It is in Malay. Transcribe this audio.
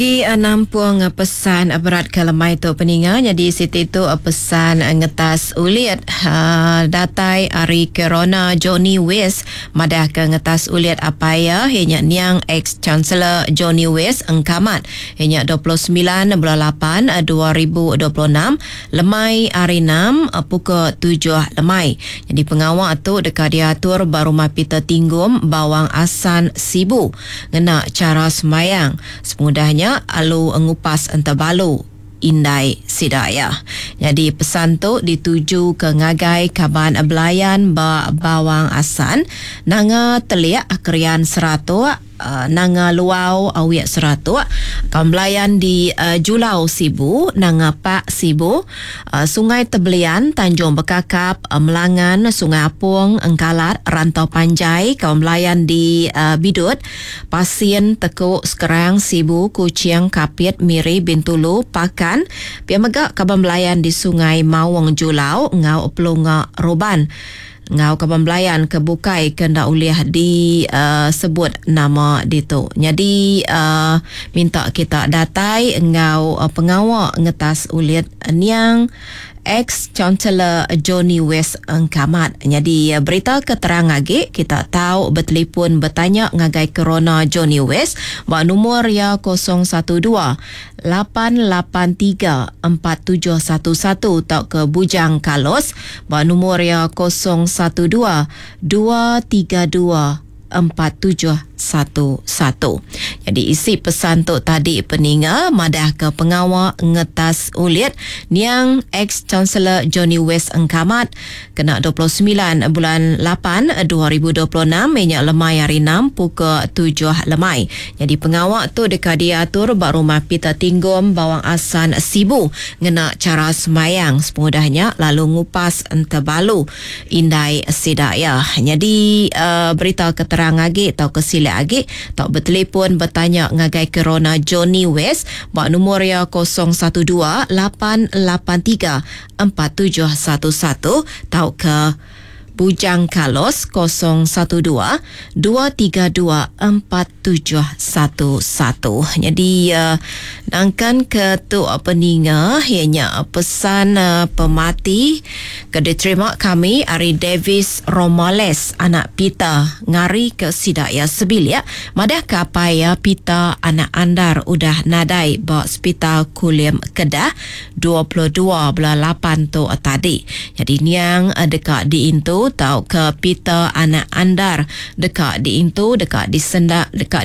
Di nampung pesan berat ke lemai tu peninga, jadi situ tu pesan ngetas uliat datai hari corona Johnny West madah ke ngetas uliat apa ya hanya niang ex chancellor Johnny West engkamat hanya 29 bulan 8 2026 lemai hari 6 pukul 7 lemai. Jadi pengawal tu dekat diatur baru mapita tinggum bawang asan sibu ngena cara semayang semudahnya alu ngupas entabalu indai sidaya. Jadi pesan tu dituju ke ngagai kaban belayan bawang asan nanga teliak krian seratua nanga luau awiak seratua kambelayan di Julau Sibu nanga Pak Sibu Sungai Tebelian Tanjung Bekakap Melangan Sungai Apung Engkalat Rantau Panjai kambelayan di Bidut Pasien Tekuk Sekerang Sibu Kuching Kapit Miri Bintulu Pakan Piamegak kambelayan di Sungai Mawang Julau Ngau Pelunga Roban ngau kebambelayan kebukai kenda uliah di sebut nama ditu. Jadi minta kita datai ngau pengawal ngetas uliat niang ex chancellor Johnny West engkamat. Jadi berita keterang lagi kita tahu bertelefon bertanya ngagai corona Johnny West ba nomor ya 012 883 4711 tak ke Bujang Kalos ba nomor ya 012 232 4711. Jadi isi pesan tu tadi peninga madah ke pengawal ngetas uliat niang ex chancellor Johnny West engkamat kena 29 bulan 8 2026 minyak lemai hari 6 pukul 7 lemai. Jadi pengawal tu dekat diatur baru mapita tinggum bawang asan sibu ngena cara semayang semudahnya lalu ngupas entabalu indai sidaya. Jadi berita keterangan lagi atau kesilap lagi tak bertelefon bertanya ngagai corona Johnny West bak nomor ya 012 883 4711 tau ke Bujang Kalos 012 232 4711. Jadi nangkan ke tu peninga hanya pesan pemati ke diterima kami Ari Davis Romales anak pita ngari ke sidaya sebilia madah kapaya pita anak andar udah nadai ba hospital Kulim Kedah 22 bulan 8 tu tadi. Jadi niang dekat di intu tau ke pita anak andar dekat di intu dekat di sendak dekat